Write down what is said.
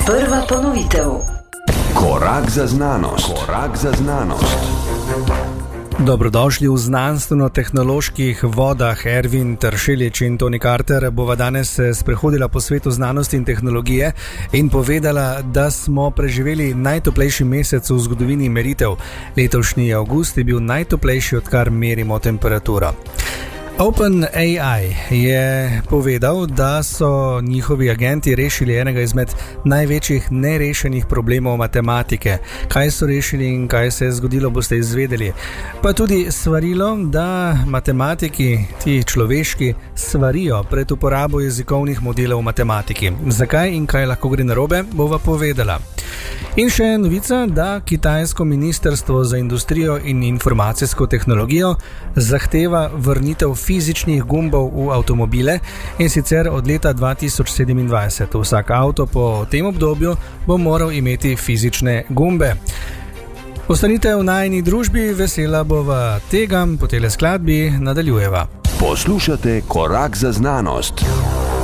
Prva ponovitev. Korak za znanost. Korak za znanost. Dobrodošli v znanstveno-tehnoloških vodah. Ervin Tršelič in Toni Carter bova danes sprehodila po svetu znanosti in tehnologije in povedala, da smo preživeli najtoplejši mesec v zgodovini meritev. Letošnji avgust je bil najtoplejši, odkar merimo temperaturo. OpenAI je povedal, da so njihovi agenti rešili enega izmed največjih nerešenih problemov matematike. Kaj so rešili in kaj se je zgodilo, boste izvedeli. Pa tudi svarilo, da matematiki, ti človeški, svarijo pred uporabo jezikovnih modelov v matematiki. Zakaj in kaj lahko gre narobe, bova povedala. In še novica, da kitajsko ministrstvo za industrijo in informacijsko tehnologijo zahteva vrnitev fizičnih gumbov v avtomobile, in sicer od leta 2027. Vsak avto po tem obdobju bo moral imeti fizične gumbe. Ostanite v najini družbi, vesela bova tega, po tele skladbi nadaljujeva. Poslušate Korak za znanost.